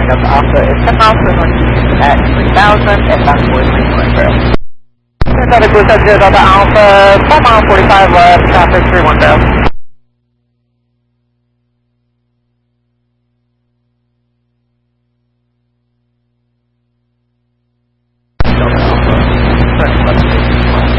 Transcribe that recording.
Delta Alpha is 10 miles to the northeast at 3000 and bound for 310. Delta Delta Alpha, 4 mile 45 left, traffic 310.